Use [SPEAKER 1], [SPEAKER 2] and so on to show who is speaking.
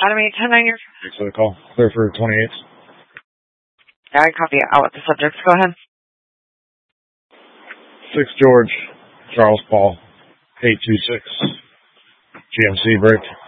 [SPEAKER 1] Adam 810 your...
[SPEAKER 2] Thanks for the call. Clear for 28.
[SPEAKER 1] Yeah, I copy it out with the subjects. Go ahead.
[SPEAKER 2] 6 George, Charles Paul, 826, GMC break.